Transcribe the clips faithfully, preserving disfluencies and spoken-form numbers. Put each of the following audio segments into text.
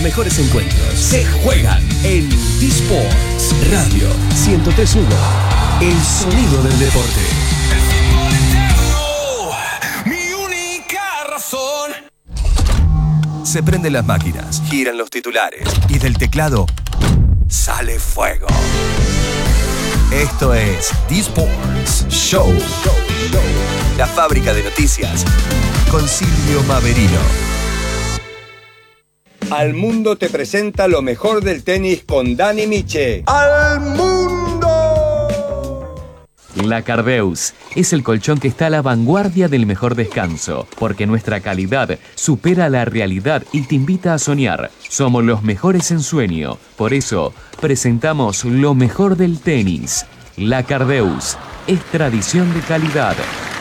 mejores encuentros se juegan en D-Sports Radio ciento tres punto uno. El sonido del deporte. El fútbol eterno, mi única razón. Se prenden las máquinas, giran los titulares y del teclado sale fuego. Esto es D-Sports Show. La fábrica de noticias con Silvio Maverino. Al Mundo te presenta lo mejor del tenis con Dani Miche. ¡Al Mundo! La Cardeus es el colchón que está a la vanguardia del mejor descanso, porque nuestra calidad supera la realidad y te invita a soñar. Somos los mejores en sueño, por eso presentamos lo mejor del tenis. La Cardeus es tradición de calidad.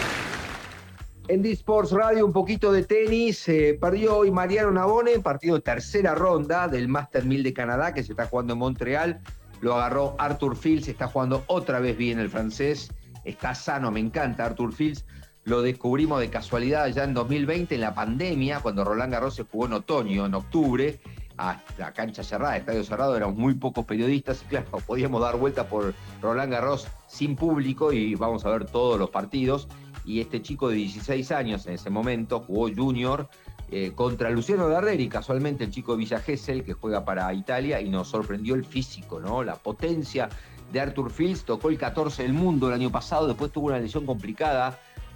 En D-Sports Radio, un poquito de tenis. Eh, perdió hoy Mariano Navone, partido de tercera ronda del Master mil de Canadá, que se está jugando en Montreal. Lo agarró Arthur Fils, está jugando otra vez bien el francés. Está sano, me encanta Arthur Fils. Lo descubrimos de casualidad ya en dos mil veinte, en la pandemia, cuando Roland Garros se jugó en otoño, en octubre, a la cancha cerrada, estadio cerrado, éramos muy pocos periodistas y claro, podíamos dar vuelta por Roland Garros sin público y vamos a ver todos los partidos. Y este chico de dieciséis años en ese momento jugó junior eh, contra Luciano Darderi, casualmente el chico de Villa Gesell que juega para Italia, y nos sorprendió el físico, ¿no? La potencia de Arthur Fils. Tocó el catorce del mundo el año pasado, después tuvo una lesión complicada,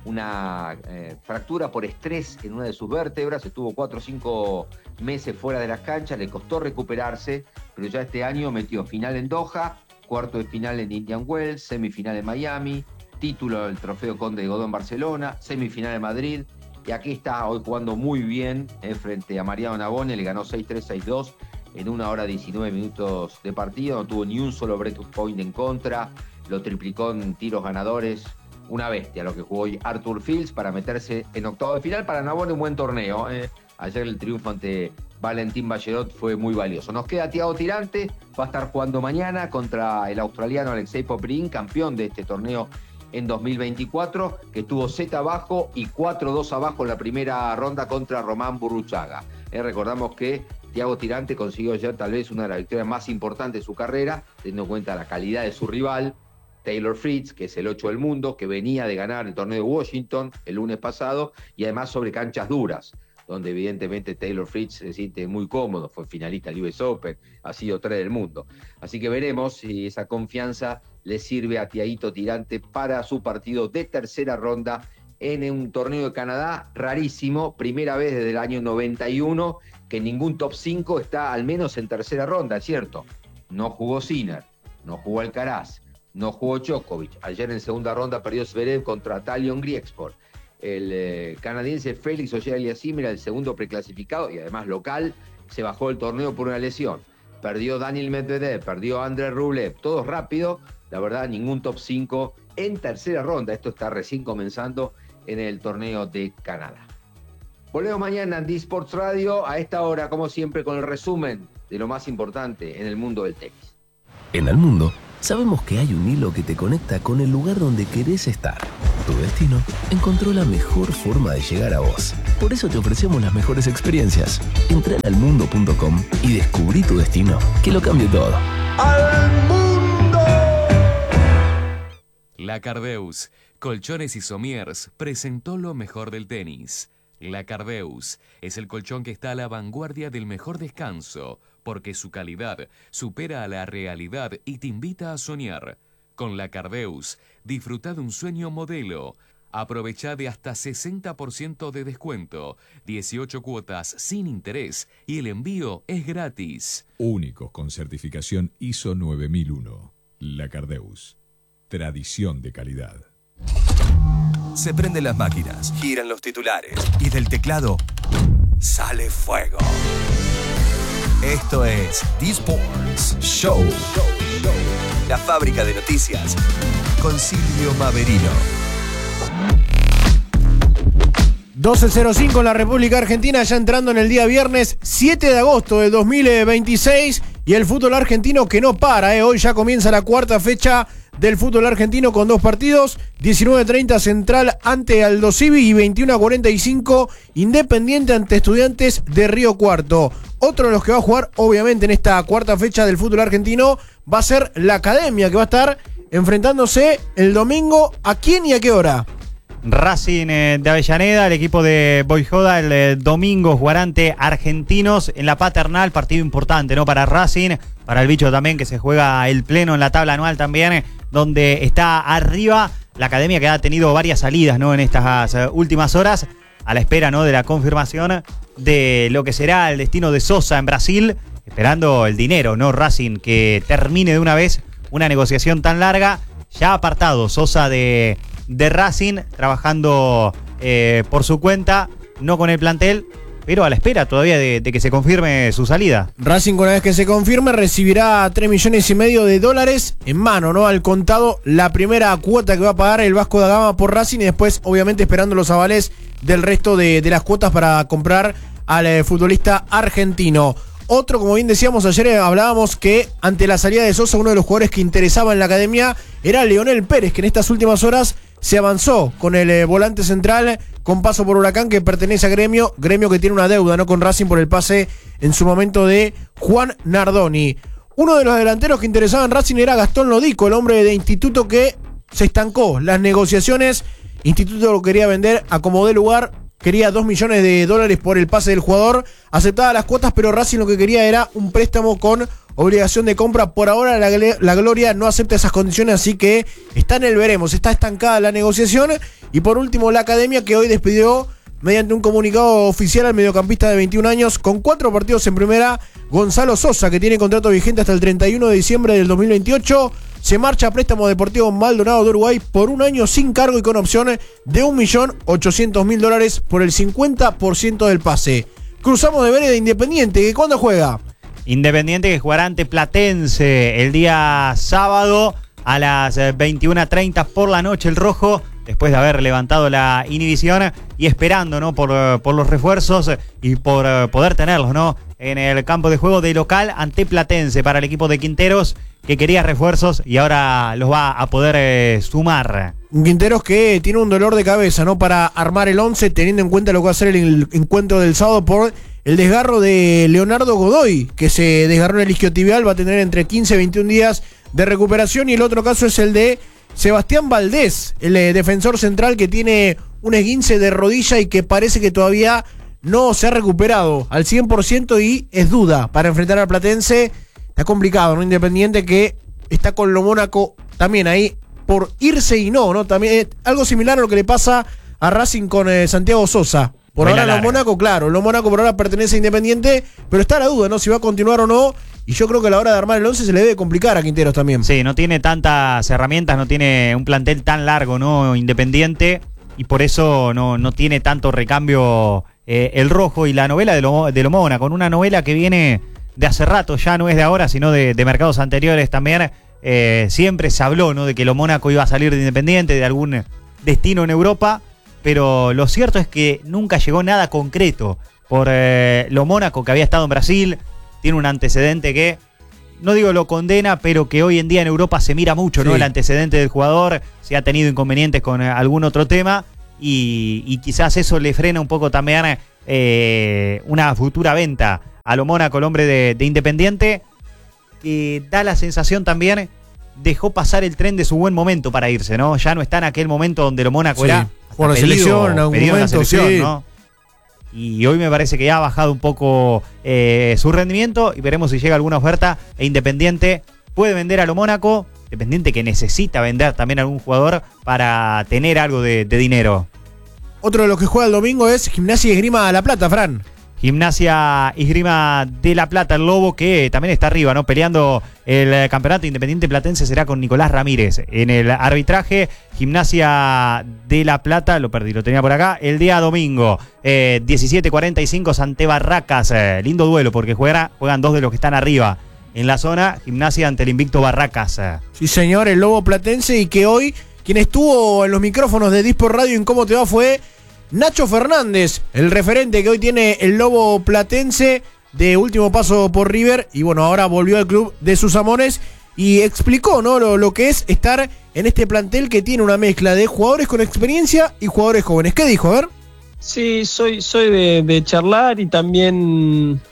una eh, fractura por estrés en una de sus vértebras, estuvo cuatro o cinco meses fuera de las canchas, le costó recuperarse, pero ya este año metió final en Doha, cuarto de final en Indian Wells, semifinal en Miami, título del Trofeo Conde de Godó en Barcelona, semifinal en Madrid, y aquí está hoy jugando muy bien eh, frente a Mariano Navone. Le ganó seis tres, seis dos en una hora diecinueve minutos de partido, no tuvo ni un solo break point en contra, lo triplicó en tiros ganadores. Una bestia lo que jugó hoy Arthur Fils para meterse en octavo de final. Para Navone un buen torneo. Eh. Ayer el triunfo ante Valentín Balllerot fue muy valioso. Nos queda Thiago Tirante, va a estar jugando mañana contra el australiano Alexei Popyrin, campeón de este torneo en dos mil veinticuatro, que tuvo set abajo y cuatro dos abajo en la primera ronda contra Román Burruchaga. Eh, recordamos que Thiago Tirante consiguió ayer tal vez una de las victorias más importantes de su carrera, teniendo en cuenta la calidad de su rival, Taylor Fritz, que es el ocho del mundo, que venía de ganar el torneo de Washington el lunes pasado, y además sobre canchas duras, donde evidentemente Taylor Fritz se siente muy cómodo, fue finalista del U S Open, ha sido tres del mundo. Así que veremos si esa confianza le sirve a Thiaguito Tirante para su partido de tercera ronda en un torneo de Canadá rarísimo, primera vez desde el año noventa y uno que ningún top cinco está al menos en tercera ronda, ¿cierto? No jugó Sinner, no jugó Alcaraz, no jugó Djokovic. Ayer en segunda ronda perdió Zverev contra Talion Grieksport. El eh, canadiense Félix Auger-Aliassime era el segundo preclasificado y además local, se bajó del torneo por una lesión. Perdió Daniil Medvedev, perdió Andrei Rublev, todos rápido. La verdad, ningún top cinco en tercera ronda. Esto está recién comenzando en el torneo de Canadá. Volvemos mañana en D-Sports Radio, a esta hora, como siempre, con el resumen de lo más importante en el mundo del tenis. En el mundo, sabemos que hay un hilo que te conecta con el lugar donde querés estar. Tu destino encontró la mejor forma de llegar a vos. Por eso te ofrecemos las mejores experiencias. Entra en almundo punto com y descubrí tu destino, que lo cambie todo. ¡Al Mundo! La Cardeus, Colchones y Somiers, presentó lo mejor del tenis. La Cardeus es el colchón que está a la vanguardia del mejor descanso, porque su calidad supera a la realidad y te invita a soñar. Con la Cardeus, disfruta de un sueño modelo. Aprovecha de hasta sesenta por ciento de descuento, dieciocho cuotas sin interés y el envío es gratis. Únicos con certificación I S O nueve mil uno. La Cardeus. Tradición de calidad. Se prenden las máquinas, giran los titulares y del teclado sale fuego. Esto es D-Sports Show. La fábrica de noticias con Silvio Maverino. doce cero cinco en la República Argentina, ya entrando en el día viernes siete de agosto del dos mil veintiséis, y el fútbol argentino que no para, ¿eh? Hoy ya comienza la cuarta fecha del fútbol argentino con dos partidos, diecinueve treinta Central ante Aldo Civi y veintiuno cuarenta y cinco Independiente ante Estudiantes de Río Cuarto. Otro de los que va a jugar, obviamente, en esta cuarta fecha del fútbol argentino va a ser la Academia, que va a estar enfrentándose el domingo. ¿A quién y a qué hora? Racing eh, de Avellaneda, el equipo de Boijoda, el eh, domingo jugará ante Argentinos en la Paternal, partido importante, ¿no? Para Racing, para el bicho también, que se juega el pleno en la tabla anual también, donde está arriba la Academia, que ha tenido varias salidas, ¿no? En estas uh, últimas horas, a la espera, ¿no? De la confirmación de lo que será el destino de Sosa en Brasil, esperando el dinero, ¿no? Racing, que termine de una vez una negociación tan larga, ya apartado Sosa de, de Racing, trabajando eh, por su cuenta, no con el plantel, pero a la espera todavía de, de que se confirme su salida. Racing, una vez que se confirme, recibirá tres millones y medio de dólares en mano, ¿no? Al contado, la primera cuota que va a pagar el Vasco da Gama por Racing, y después, obviamente, esperando los avales del resto de, de las cuotas para comprar al eh, futbolista argentino. Otro, como bien decíamos ayer, eh, hablábamos que ante la salida de Sosa, uno de los jugadores que interesaba en la Academia era Leonel Pérez, que en estas últimas horas se avanzó con el eh, volante central con paso por Huracán, que pertenece a Gremio, Gremio que tiene una deuda, ¿no? Con Racing por el pase en su momento de Juan Nardoni. Uno de los delanteros que interesaba en Racing era Gastón Lodico, el hombre de Instituto, que se estancó las negociaciones. Instituto lo quería vender a como dé lugar, quería dos millones de dólares por el pase del jugador, aceptaba las cuotas, pero Racing lo que quería era un préstamo con obligación de compra. Por ahora la, la Gloria no acepta esas condiciones, así que está en el veremos, está estancada la negociación. Y por último, la Academia, que hoy despidió mediante un comunicado oficial al mediocampista de veintiún años con cuatro partidos en primera, Gonzalo Sosa, que tiene contrato vigente hasta el treinta y uno de diciembre del dos mil veintiocho. Se marcha a préstamo Deportivo Maldonado de Uruguay por un año sin cargo y con opción de un millón ochocientos mil dólares por el cincuenta por ciento del pase. Cruzamos de vereda Independiente, que ¿cuándo juega? Independiente, que jugará ante Platense el día sábado a las veintiuna treinta por la noche, el rojo, después de haber levantado la inhibición y esperando, ¿no? por, por los refuerzos y por uh, poder tenerlos, ¿no? En el campo de juego de local ante Platense para el equipo de Quinteros, que quería refuerzos y ahora los va a poder eh, sumar. Quinteros que tiene un dolor de cabeza, ¿no? Para armar el once, teniendo en cuenta lo que va a ser el encuentro del sábado por el desgarro de Leonardo Godoy, que se desgarró en el isquiotibial, va a tener entre quince y veintiún días de recuperación. Y el otro caso es el de Sebastián Valdés, el eh, defensor central, que tiene un esguince de rodilla y que parece que todavía no se ha recuperado al cien por ciento y es duda para enfrentar al Platense. Está complicado, ¿no? Independiente, que está con lo Mónaco también ahí por irse y no, ¿no? También es algo similar a lo que le pasa a Racing con eh, Santiago Sosa. Por ahora lo Mónaco, claro, lo Mónaco por ahora pertenece a Independiente, pero está la duda, ¿no? Si va a continuar o no. Y yo creo que a la hora de armar el once se le debe complicar a Quinteros también. Sí, no tiene tantas herramientas, no tiene un plantel tan largo, ¿no? Independiente, y por eso no, no tiene tanto recambio eh, el rojo. Y la novela de lo, de lo Mónaco, con una novela que viene de hace rato, ya no es de ahora, sino de, de mercados anteriores también. Eh, siempre se habló, ¿no? De que lo Mónaco iba a salir de Independiente, de algún destino en Europa, pero lo cierto es que nunca llegó nada concreto por eh, lo Mónaco, que había estado en Brasil. Tiene un antecedente que, no digo lo condena, pero que hoy en día en Europa se mira mucho, ¿no? Sí. El antecedente del jugador, si ha tenido inconvenientes con eh, algún otro tema, y, y quizás eso le frena un poco también eh, una futura venta a lo Mónaco, el hombre de, de Independiente, que da la sensación también, dejó pasar el tren de su buen momento para irse, ¿no? Ya no está en aquel momento donde lo Mónaco sí, era por la pedido, selección, en algún pedido momento, en la selección, sí. ¿no? Y hoy me parece que ya ha bajado un poco eh, su rendimiento, y veremos si llega alguna oferta e Independiente puede vender a lo Mónaco. Independiente que necesita vender también a algún jugador para tener algo de, de dinero. Otro de los que juega el domingo es Gimnasia y Esgrima La Plata, Fran. Gimnasia y Esgrima de La Plata, el Lobo, que también está arriba, ¿no? Peleando el campeonato. Independiente Platense será con Nicolás Ramírez en el arbitraje. Gimnasia de La Plata, lo perdí, lo tenía por acá, el día domingo, eh, diecisiete cuarenta y cinco, ante Barracas. Eh, lindo duelo, porque juega, juegan dos de los que están arriba en la zona. Gimnasia ante el invicto Barracas. Sí, señor, el Lobo platense, y que hoy quien estuvo en los micrófonos de Disport Radio en Cómo Te Va fue Nacho Fernández, el referente que hoy tiene el Lobo platense, de último paso por River, y bueno, ahora volvió al club de sus amores y explicó, ¿no? lo, lo que es estar en este plantel que tiene una mezcla de jugadores con experiencia y jugadores jóvenes. ¿Qué dijo? A ver. Sí, soy, soy de, de charlar y también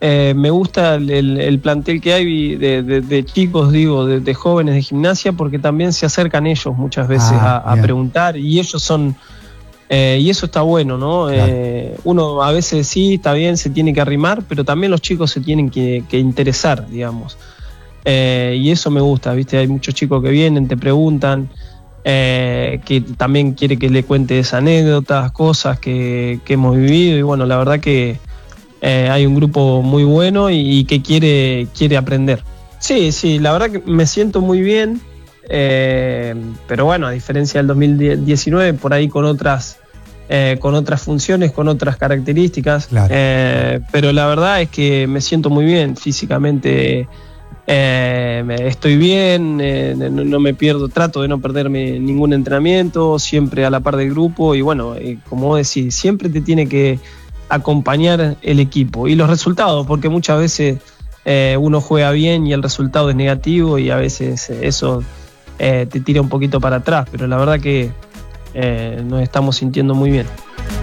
eh, me gusta el, el, el plantel que hay de, de, de chicos, digo, de, de jóvenes de Gimnasia, porque también se acercan ellos muchas veces Ah, a, a bien. preguntar, y ellos son, eh, y eso está bueno, ¿no? Claro. Eh, uno a veces sí, está bien, se tiene que arrimar, pero también los chicos se tienen que, que interesar, digamos. Eh, y eso me gusta, ¿viste? Hay muchos chicos que vienen, te preguntan, eh, que también quiere que le cuentes anécdotas, cosas que, que hemos vivido, y bueno, la verdad que eh, hay un grupo muy bueno y, y que quiere, quiere aprender. Sí, sí, la verdad que me siento muy bien, eh, pero bueno, a diferencia del dos mil diecinueve, por ahí con otras, eh, con otras funciones, con otras características, Claro. eh, pero la verdad es que me siento muy bien físicamente. Eh, estoy bien, eh, no, no me pierdo, trato de no perderme ningún entrenamiento, siempre a la par del grupo, y bueno, eh, como vos decís, siempre te tiene que acompañar el equipo y los resultados, porque muchas veces eh, uno juega bien y el resultado es negativo, y a veces eso eh, te tira un poquito para atrás, pero la verdad que eh, nos estamos sintiendo muy bien.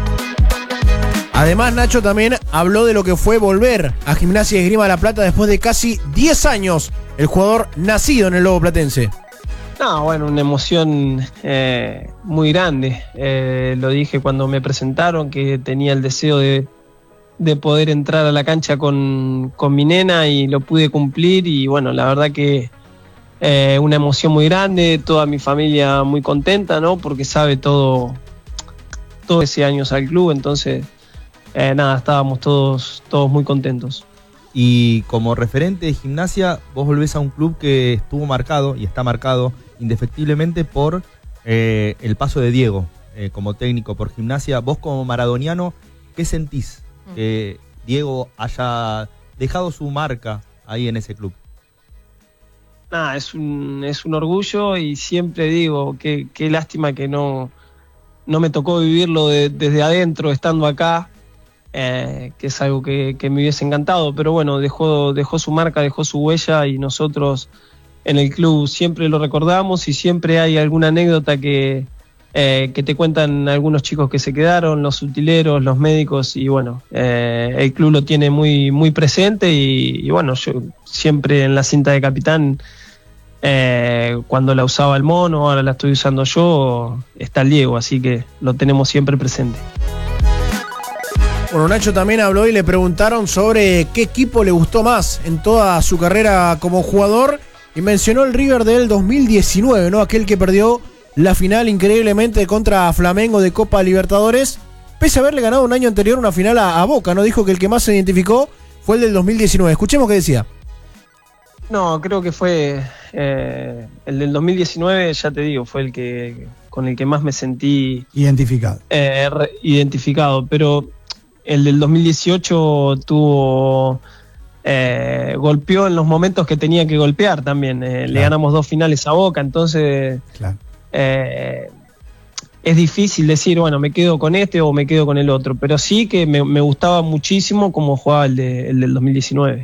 Además, Nacho también habló de lo que fue volver a Gimnasia y Esgrima La Plata después de casi diez años, el jugador nacido en el Lobo Platense. No, bueno, una emoción eh, muy grande. Eh, lo dije cuando me presentaron, que tenía el deseo de, de poder entrar a la cancha con, con mi nena, y lo pude cumplir, y bueno, la verdad que eh, una emoción muy grande, toda mi familia muy contenta, ¿no? Porque sabe todo, todo ese años al club, entonces... Eh, nada, estábamos todos, todos muy contentos. Y como referente de Gimnasia, vos volvés a un club que estuvo marcado y está marcado indefectiblemente por eh, el paso de Diego eh, como técnico por Gimnasia. Vos como maradoniano, ¿qué sentís que Diego haya dejado su marca ahí en ese club? Nada, es un, es un orgullo, y siempre digo que qué lástima que no, no me tocó vivirlo de, desde adentro, estando acá. Eh, que es algo que, que me hubiese encantado, pero bueno, dejó, dejó su marca, dejó su huella, y nosotros en el club siempre lo recordamos, y siempre hay alguna anécdota que, eh, que te cuentan algunos chicos que se quedaron, los utileros, los médicos, y bueno, eh, el club lo tiene muy, muy presente, y, y bueno, yo siempre en la cinta de capitán, eh, cuando la usaba el Mono, ahora la estoy usando yo, está el Diego, así que lo tenemos siempre presente. Bueno, Nacho también habló y le preguntaron sobre qué equipo le gustó más en toda su carrera como jugador, y mencionó el River del dos mil diecinueve, ¿no? Aquel que perdió la final increíblemente contra Flamengo de Copa Libertadores, pese a haberle ganado un año anterior una final a, a Boca, ¿no? Dijo que el que más se identificó fue el del dos mil diecinueve. Escuchemos qué decía. No, creo que fue eh, el del dos mil diecinueve, ya te digo, fue el que con el que más me sentí identificado. Eh, re, identificado, pero el del dos mil dieciocho tuvo eh, golpeó en los momentos que tenía que golpear también. Eh, claro. Le ganamos dos finales a Boca, entonces claro. eh, es difícil decir, bueno, me quedo con este o me quedo con el otro, pero sí que me, me gustaba muchísimo cómo jugaba el, de, el del dos mil diecinueve.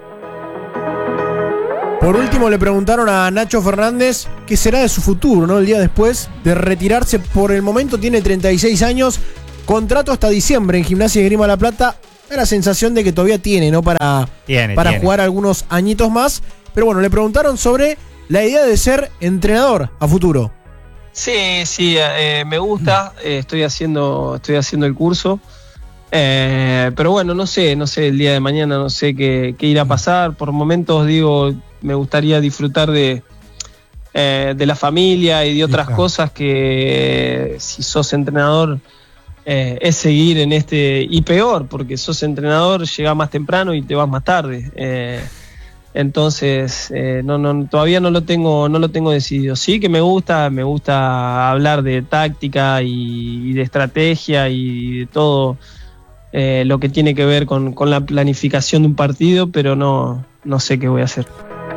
Por último, le preguntaron a Nacho Fernández qué será de su futuro, ¿no? El día después de retirarse. Por el momento tiene treinta y seis años, contrato hasta diciembre en Gimnasia y Esgrima La Plata. Da la sensación de que todavía tiene, ¿no? Para, tiene, para tiene. jugar algunos añitos más. Pero bueno, le preguntaron sobre la idea de ser entrenador a futuro. Sí, sí, eh, me gusta. Eh, estoy haciendo, estoy haciendo el curso. Eh, pero bueno, no sé, no sé, el día de mañana no sé qué, qué irá a pasar. Por momentos, digo, me gustaría disfrutar de, eh, de la familia y de otras sí, claro. cosas que eh, si sos entrenador eh, es seguir en este, y peor, porque sos entrenador, llegás más temprano y te vas más tarde. Eh, entonces, eh, no, no, todavía no lo tengo, no lo tengo decidido. Sí que me gusta, me gusta hablar de táctica y, y de estrategia y de todo. Eh, lo que tiene que ver con, con la planificación de un partido, pero no, no sé qué voy a hacer.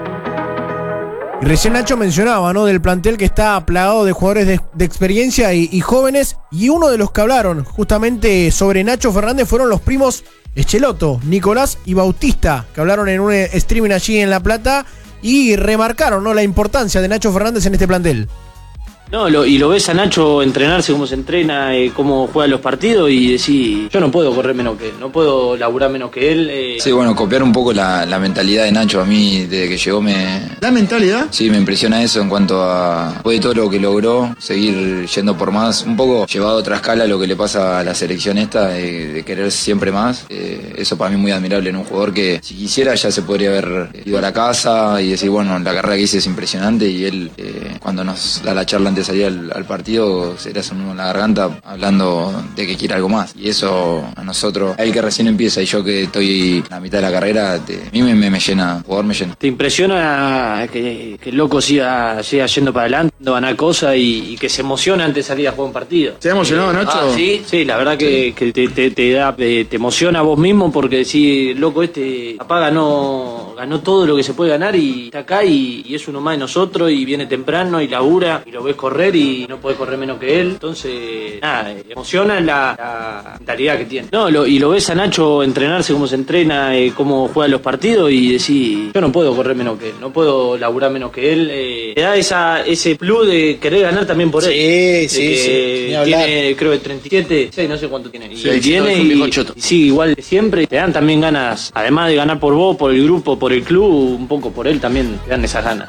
Y recién Nacho mencionaba, ¿no? Del plantel que está plagado de jugadores de, de experiencia y, y jóvenes, y uno de los que hablaron justamente sobre Nacho Fernández fueron los primos Echeloto, Nicolás y Bautista, que hablaron en un streaming allí en La Plata y remarcaron, ¿no? La importancia de Nacho Fernández en este plantel. No, lo, y lo ves a Nacho entrenarse como se entrena, eh, cómo juega los partidos y decís, yo no puedo correr menos que él, no puedo laburar menos que él. Eh. Sí, bueno, copiar un poco la, la mentalidad de Nacho a mí desde que llegó me... ¿La mentalidad? Sí, me impresiona eso en cuanto a, después de todo lo que logró, seguir yendo por más, un poco llevado a otra escala lo que le pasa a la selección esta, de, de querer siempre más. Eh, eso para mí es muy admirable en un jugador que si quisiera ya se podría haber ido a la casa y decir, bueno, la carrera que hice es impresionante, y él eh, cuando nos da la charla antes de salir al, al partido se le hace un nudo en la garganta hablando de que quiere algo más, y eso a nosotros, a él que recién empieza y yo que estoy a la mitad de la carrera, te, a mí me, me, me llena, el jugador me llena. ¿Te impresiona que, que el loco siga, siga yendo para adelante, ganar cosas y, y que se emociona antes de salir a jugar un partido? ¿Se ha emocionado, eh, Nacho? Ah, sí, sí, la verdad que, que te, te, te, da, te, te emociona a vos mismo porque decís, loco, este papá ganó, ganó todo lo que se puede ganar y está acá y, y es uno más de nosotros y viene temprano y labura y lo ves correr y no podés correr menos que él. Entonces, nada, emociona la, la mentalidad que tiene. No, lo, y lo ves a Nacho entrenarse como se entrena, eh, cómo juega los partidos y decís, yo no puedo correr menos que él, no puedo laburar menos que él. Eh, te da esa, ese plus de querer ganar también por él. Sí, sí, sí. Tiene, creo que treinta y siete, sí, no sé cuánto tiene. Y Sí, él sí, tiene no, es un y, viejo choto. y sigue igual de siempre. Te dan también ganas, además de ganar por vos, por el grupo, por el club, un poco por él también te dan esas ganas.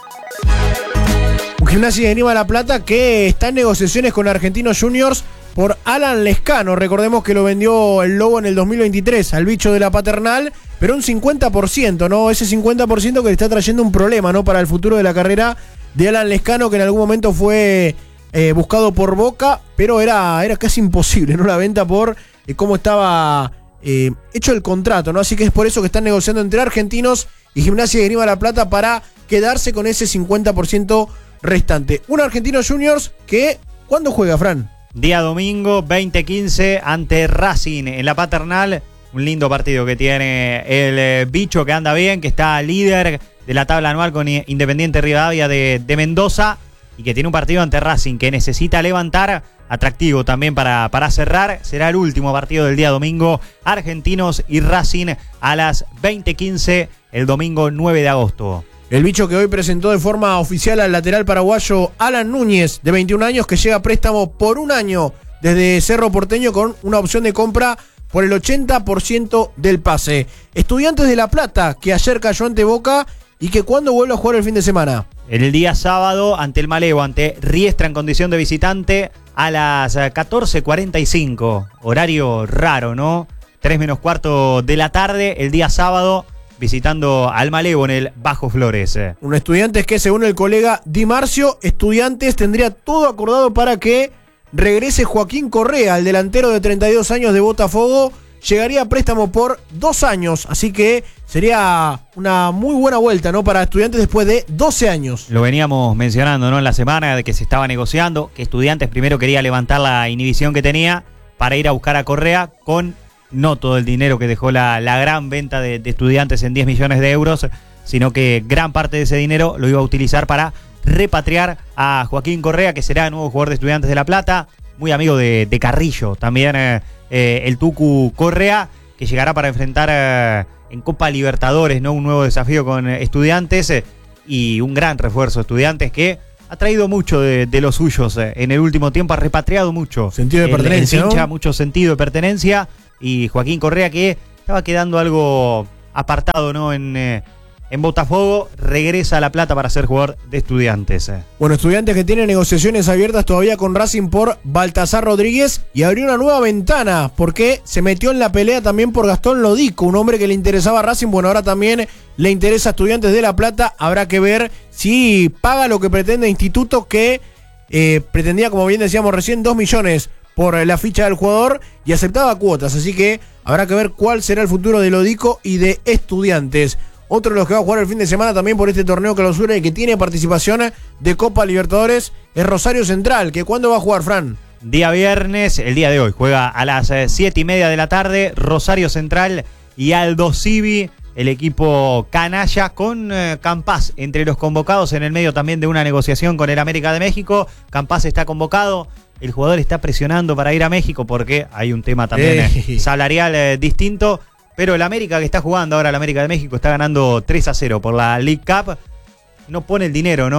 Un Gimnasia de Grima La Plata que está en negociaciones con Argentinos Juniors por Alan Lescano. Recordemos que lo vendió el Lobo en el dos mil veintitrés al bicho de la Paternal, pero un cincuenta por ciento, ¿no? Ese cincuenta por ciento que le está trayendo un problema, ¿no? Para el futuro de la carrera de Alan Lescano, que en algún momento fue eh, buscado por Boca, pero era, era casi imposible, ¿no? La venta por eh, cómo estaba eh, hecho el contrato, ¿no? Así que es por eso que están negociando entre Argentinos y Gimnasia de Grima La Plata para quedarse con ese cincuenta por ciento restante. Un Argentinos Juniors que, ¿cuándo juega, Fran? Día domingo, veinte quince, ante Racing en la Paternal. Un lindo partido que tiene el eh, bicho, que anda bien, que está líder de la tabla anual con Independiente Rivadavia de, de Mendoza, y que tiene un partido ante Racing que necesita levantar, atractivo también para, para cerrar. Será el último partido del día domingo, Argentinos y Racing a las veinte quince el domingo nueve de agosto. El bicho que hoy presentó de forma oficial al lateral paraguayo Alan Núñez, de veintiún años, que llega a préstamo por un año desde Cerro Porteño con una opción de compra por el ochenta por ciento del pase. Estudiantes de La Plata, que ayer cayó ante Boca y que cuando vuelve a jugar el fin de semana. El día sábado ante el Malevo, ante Riestra en condición de visitante a las catorce cuarenta y cinco. Horario raro, ¿no? tres menos cuarto de la tarde, el día sábado, visitando al Malevo en el Bajo Flores. Un Estudiantes que, según el colega Di Marcio, Estudiantes tendría todo acordado para que regrese Joaquín Correa, el delantero de treinta y dos años de Botafogo. Llegaría a préstamo por dos años, así que sería una muy buena vuelta, ¿no? Para Estudiantes después de doce años. Lo veníamos mencionando, ¿no? En la semana de que se estaba negociando, que Estudiantes primero quería levantar la inhibición que tenía para ir a buscar a Correa con no todo el dinero que dejó la, la gran venta de, de Estudiantes en diez millones de euros, sino que gran parte de ese dinero lo iba a utilizar para repatriar a Joaquín Correa, que será nuevo jugador de Estudiantes de La Plata, muy amigo de, de Carrillo, también eh, eh, el Tucu Correa, que llegará para enfrentar eh, en Copa Libertadores, ¿no? Un nuevo desafío con eh, Estudiantes eh, y un gran refuerzo Estudiantes que ha traído mucho de, de los suyos eh, en el último tiempo, ha repatriado mucho. Sentido de el, pertenencia, el hincha, ¿no? Mucho sentido de pertenencia, y Joaquín Correa, que estaba quedando algo apartado, ¿no? En, eh, en Botafogo, regresa a La Plata para ser jugador de Estudiantes. Bueno, Estudiantes que tiene negociaciones abiertas todavía con Racing por Baltasar Rodríguez y abrió una nueva ventana porque se metió en la pelea también por Gastón Lodico, un hombre que le interesaba a Racing. Bueno, ahora también le interesa a Estudiantes de La Plata. Habrá que ver si paga lo que pretende Instituto, que eh, pretendía, como bien decíamos recién, dos millones por la ficha del jugador y aceptaba cuotas. Así que habrá que ver cuál será el futuro de Lodico y de Estudiantes. Otro de los que va a jugar el fin de semana también por este torneo clausura y que tiene participación de Copa Libertadores es Rosario Central, que ¿cuándo va a jugar, Fran? Día viernes, el día de hoy, juega a las siete y media de la tarde, Rosario Central y Aldo Civi, el equipo canalla, con eh, Campas entre los convocados, en el medio también de una negociación con el América de México. Campas está convocado, el jugador está presionando para ir a México porque hay un tema también eh, salarial eh, distinto. Pero el América, que está jugando ahora, el América de México, está ganando tres a cero por la League Cup. No pone el dinero, ¿no?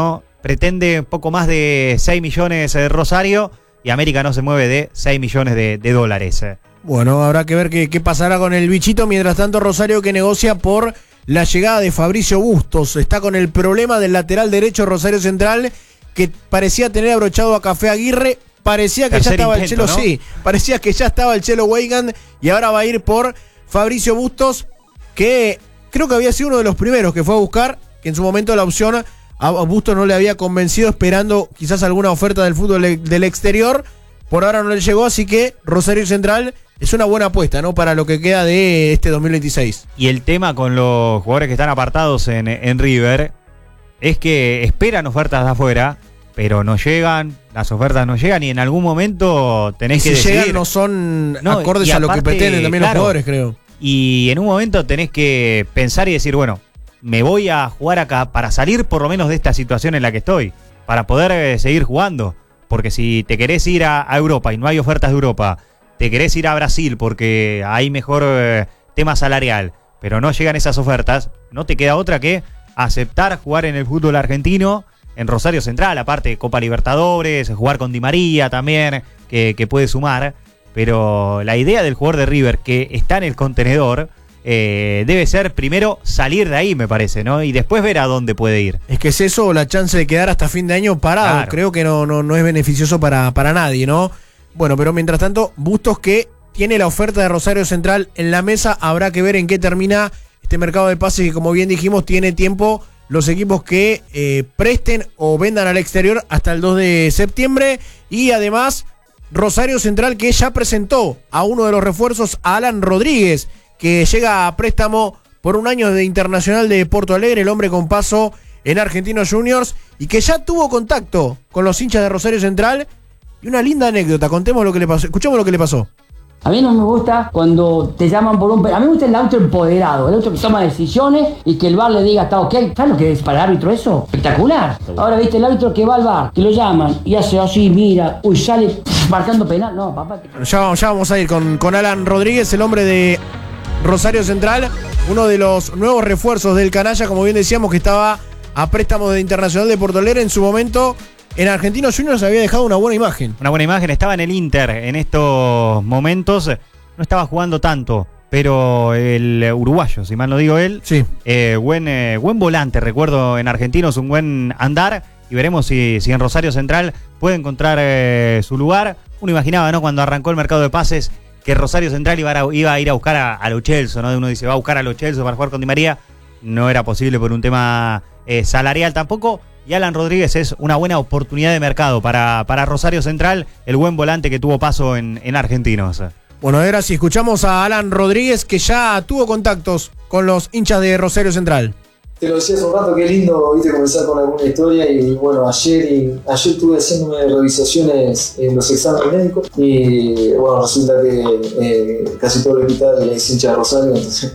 pretende un poco más de seis millones de Rosario y América no se mueve de seis millones de, de dólares. Bueno, habrá que ver qué, qué pasará con el bichito. Mientras tanto, Rosario que negocia por la llegada de Fabricio Bustos. Está con el problema del lateral derecho Rosario Central, que parecía tener abrochado a Café Aguirre. Parecía que Tercer ya estaba intento, el Chelo, ¿no? Sí, parecía que ya estaba el Chelo Weigand y ahora va a ir por Fabricio Bustos, que creo que había sido uno de los primeros que fue a buscar, que en su momento la opción a Bustos no le había convencido, esperando quizás alguna oferta del fútbol del exterior. Por ahora no le llegó, así que Rosario Central es una buena apuesta, ¿no?, para lo que queda de este dos mil veintiséis. Y el tema con los jugadores que están apartados en, en River es que esperan ofertas de afuera, pero no llegan, las ofertas no llegan y en algún momento tenés y que si decidir. llegan no son No, acordes y a lo aparte, que pretenden también claro, los jugadores, creo. Y en un momento tenés que pensar y decir, bueno, me voy a jugar acá para salir por lo menos de esta situación en la que estoy, para poder eh, seguir jugando. Porque si te querés ir a, a Europa y no hay ofertas de Europa, te querés ir a Brasil porque hay mejor eh, tema salarial, pero no llegan esas ofertas, no te queda otra que aceptar jugar en el fútbol argentino, en Rosario Central, aparte de Copa Libertadores, jugar con Di María también, que, que puede sumar. Pero la idea del jugador de River que está en el contenedor eh, debe ser primero salir de ahí, me parece, ¿no? Y después ver a dónde puede ir. Es que es eso, la chance de quedar hasta fin de año parado. Claro. Creo que no, no, no es beneficioso para, para nadie, ¿no? Bueno, pero mientras tanto, Bustos, que tiene la oferta de Rosario Central en la mesa, habrá que ver en qué termina este mercado de pases que, como bien dijimos, tiene tiempo los equipos que eh, presten o vendan al exterior hasta el dos de septiembre. Y además, Rosario Central, que ya presentó a uno de los refuerzos, a Alan Rodríguez, que llega a préstamo por un año de Internacional de Porto Alegre, el hombre con paso en Argentinos Juniors, y que ya tuvo contacto con los hinchas de Rosario Central. Y una linda anécdota, contemos lo que le pasó, escuchemos lo que le pasó. A mí no me gusta cuando te llaman por un... A mí me gusta el auto empoderado, el auto que toma decisiones y que el V A R le diga está ok. ¿Sabes lo que es para el árbitro eso? Espectacular. Ahora, viste, el árbitro que va al V A R, que lo llaman y hace así, mira, uy, sale marcando penal. No, papá. Que... Ya, vamos, ya vamos a ir con, con Alan Rodríguez, el hombre de Rosario Central, uno de los nuevos refuerzos del canalla, como bien decíamos, que estaba a préstamo de Internacional de Porto Alegre. En su momento, en Argentinos Juniors había dejado una buena imagen. Una buena imagen, estaba en el Inter en estos momentos, no estaba jugando tanto, pero el uruguayo, si mal no digo él, sí. eh, buen, eh, buen volante, recuerdo en Argentinos, un buen andar, y veremos si, si en Rosario Central puede encontrar eh, su lugar. Uno imaginaba, ¿no?, cuando arrancó el mercado de pases, que Rosario Central iba a, iba a ir a buscar a, a Lo Celso, ¿no? Uno dice, va a buscar a Lo Celso para jugar con Di María. No era posible por un tema eh, salarial tampoco. Y Alan Rodríguez es una buena oportunidad de mercado para, para Rosario Central, el buen volante que tuvo paso en, en Argentinos. Bueno, ahora sí, escuchamos a Alan Rodríguez, que ya tuvo contactos con los hinchas de Rosario Central. Te lo decía hace un rato, qué lindo, viste, comenzar con alguna historia. Y bueno, ayer y ayer estuve haciéndome revisaciones en los exámenes médicos y bueno, resulta que eh, casi todo el hospital es hincha de Rosario, entonces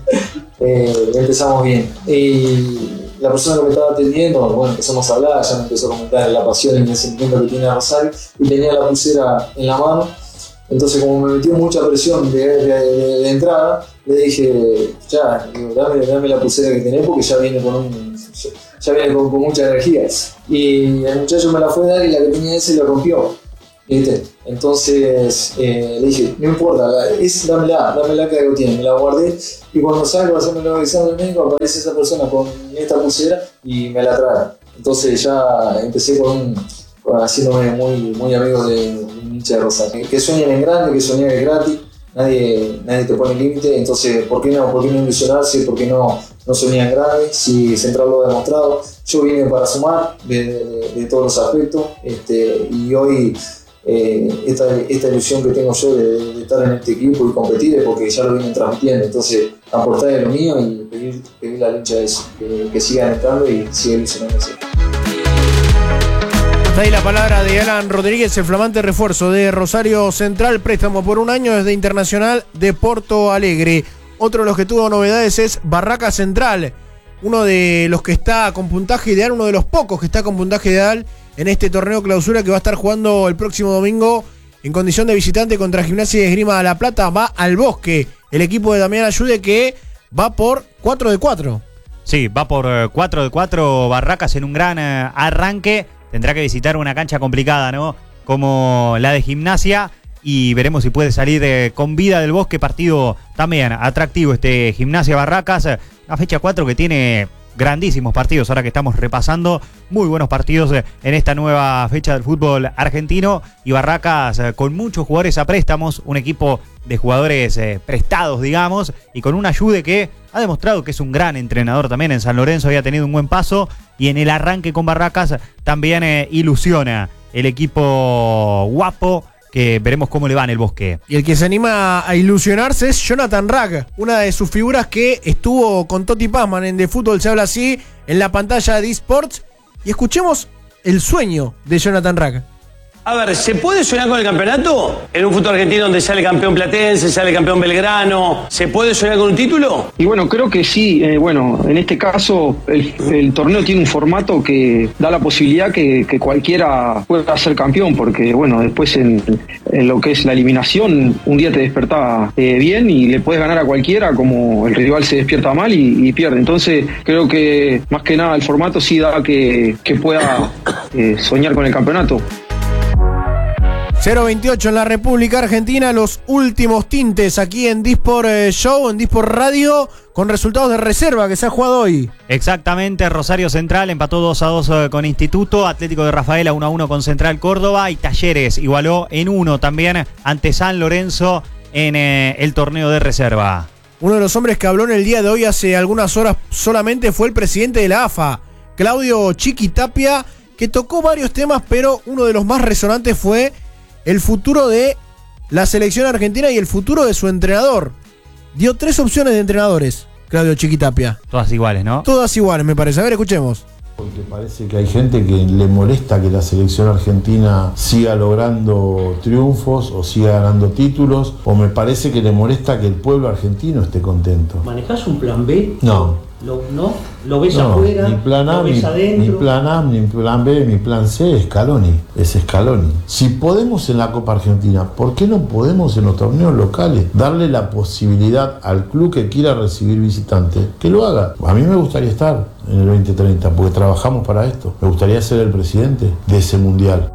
eh, empezamos bien. Y la persona que me estaba atendiendo, bueno, empezamos a hablar, ya me empezó a comentar la pasión y el sentimiento que tiene a Rosario, y tenía la pulsera en la mano. Entonces, como me metió mucha presión de, de, de, de entrada, le dije, ya, digo, dame, dame la pulsera que tenés porque ya viene con un, ya viene con, con mucha energía. Y el muchacho me la fue a dar y la que tenía ese la rompió. ¿Viste? Entonces eh, le dije, no importa, es, dámela, dámela que algo tiene. Me la guardé y cuando salgo a hacerme los exámenes médicos aparece esa persona con esta pulsera y me la trae. Entonces ya empecé con un, con, haciéndome muy, muy amigo de un hincha de Rosario. Que sueñen en grande, que soñar es gratis, nadie, nadie te pone límite, entonces ¿por qué no, por qué no ilusionarse? ¿Por qué no, no soñar en grande? Si Central lo ha demostrado, yo vine para sumar de, de, de todos los aspectos este, y hoy... Eh, esta, esta ilusión que tengo yo de, de estar en este equipo y competir es porque ya lo vienen transmitiendo, entonces aportar de lo mío y pedir, pedir a la lucha de eso, que, que sigan estando y sigan ilusionándose. Está ahí la palabra de Alan Rodríguez, el flamante refuerzo de Rosario Central, préstamo por un año desde Internacional de Porto Alegre. Otro de los que tuvo novedades es Barraca Central, uno de los que está con puntaje ideal, uno de los pocos que está con puntaje ideal en este torneo clausura que va a estar jugando el próximo domingo en condición de visitante contra Gimnasia y Esgrima de La Plata. Va al Bosque, el equipo de Damián Ayude, que va por cuatro de cuatro. Sí, va por cuatro de cuatro Barracas en un gran eh, arranque. tendrá que visitar una cancha complicada, ¿no? Como la de Gimnasia, y veremos si puede salir eh, con vida del Bosque. Partido también atractivo este Gimnasia Barracas, una fecha cuatro que tiene grandísimos partidos, ahora que estamos repasando, muy buenos partidos en esta nueva fecha del fútbol argentino, y Barracas con muchos jugadores a préstamos, un equipo de jugadores eh, prestados, digamos, y con un Ayude que ha demostrado que es un gran entrenador también. En San Lorenzo había tenido un buen paso, y en el arranque con Barracas también eh, ilusiona el equipo guapo, que veremos cómo le va en el Bosque. Y el que se anima a ilusionarse es Jonathan Rack, una de sus figuras que estuvo con Totti Pazman en De Fútbol Se Habla Así, en la pantalla de eSports. Y escuchemos el sueño de Jonathan Rack. A ver, ¿se puede soñar con el campeonato? En un fútbol argentino donde sale campeón platense, sale campeón Belgrano, ¿se puede soñar con un título? Y bueno, creo que sí. Eh, bueno, en este caso el, el torneo tiene un formato que da la posibilidad que, que cualquiera pueda ser campeón, porque bueno, después en, en lo que es la eliminación, un día te despertás eh, bien y le puedes ganar a cualquiera, como el rival se despierta mal y, y pierde. Entonces creo que más que nada el formato sí da que, que pueda eh, soñar con el campeonato. cero veintiocho en la República Argentina, los últimos tintes aquí en Disport Show, en Disport Radio, con resultados de reserva que se ha jugado hoy. Exactamente, Rosario Central empató dos a dos con Instituto, Atlético de Rafaela uno a uno con Central Córdoba, y Talleres igualó en uno también ante San Lorenzo en eh, el torneo de reserva. Uno de los hombres que habló en el día de hoy hace algunas horas solamente fue el presidente de la A F A, Claudio Chiqui Tapia, que tocó varios temas, pero uno de los más resonantes fue el futuro de la selección argentina y el futuro de su entrenador. Dio tres opciones de entrenadores, Claudio Chiqui Tapia. Todas iguales, ¿no? Todas iguales, me parece. A ver, escuchemos. Porque parece que hay gente que le molesta que la selección argentina siga logrando triunfos o siga ganando títulos, o me parece que le molesta que el pueblo argentino esté contento. ¿Manejás un plan B? No. Lo, ¿No? ¿Lo ves No, afuera? Ni plan A, ¿Lo ves ni, adentro? ni plan A, ni plan B, ni plan C, es Scaloni. Es Scaloni. Si podemos en la Copa Argentina, ¿por qué no podemos en los torneos locales darle la posibilidad al club que quiera recibir visitantes que lo haga? A mí me gustaría estar en el veinte treinta, porque trabajamos para esto. Me gustaría ser el presidente de ese mundial.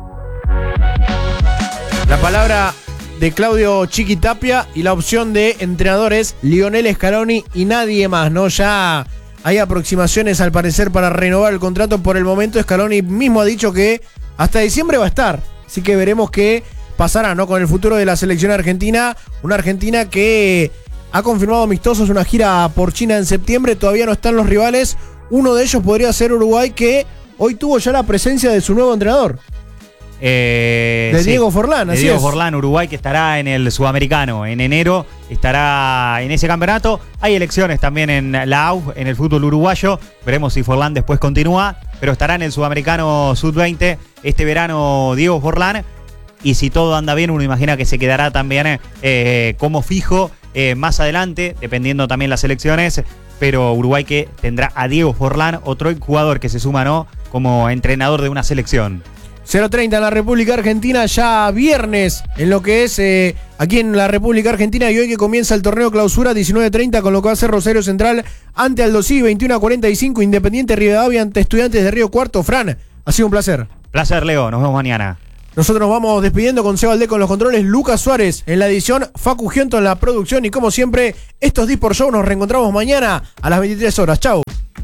La palabra de Claudio Chiqui Tapia, y la opción de entrenador es Lionel Scaloni y nadie más, ¿no? Ya hay aproximaciones al parecer para renovar el contrato. Por el momento Scaloni mismo ha dicho que hasta diciembre va a estar, así que veremos qué pasará, ¿no?, con el futuro de la selección argentina. Una Argentina que ha confirmado amistosos, una gira por China en septiembre. Todavía no están los rivales. Uno de ellos podría ser Uruguay, que hoy tuvo ya la presencia de su nuevo entrenador. Eh, de sí, Diego Forlán, de así Diego es. Forlán, Uruguay, que estará en el Sudamericano en enero, estará en ese campeonato. Hay elecciones también en la A U F, en el fútbol uruguayo. Veremos si Forlán después continúa, pero estará en el Sudamericano sub veinte este verano Diego Forlán. Y si todo anda bien, uno imagina que se quedará también eh, como fijo eh, más adelante, dependiendo también las elecciones. Pero Uruguay, que tendrá a Diego Forlán, otro jugador que se suma, ¿no?, como entrenador de una selección. cero treinta en la República Argentina, ya viernes en lo que es eh, aquí en la República Argentina, y hoy que comienza el torneo clausura diecinueve treinta, con lo que va a ser Rosario Central ante Aldo Civi, veintiuno a cuarenta y cinco, Independiente Rivadavia ante Estudiantes de Río Cuarto. Fran, ha sido un placer. Placer, Leo, nos vemos mañana. Nosotros nos vamos despidiendo con Seba Aldé con los controles, Lucas Suárez en la edición, Facu Giento en la producción, y como siempre, estos Disport Show nos reencontramos mañana a las veintitrés horas. Chau.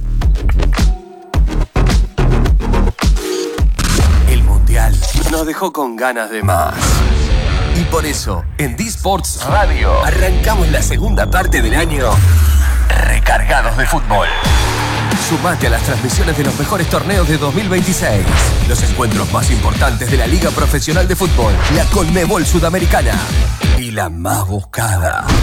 Nos dejó con ganas de más. Y por eso, en Disports Radio, arrancamos la segunda parte del año recargados de fútbol. Sumate a las transmisiones de los mejores torneos de dos mil veintiséis. Los encuentros más importantes de la Liga Profesional de Fútbol, la Conmebol Sudamericana y la más buscada.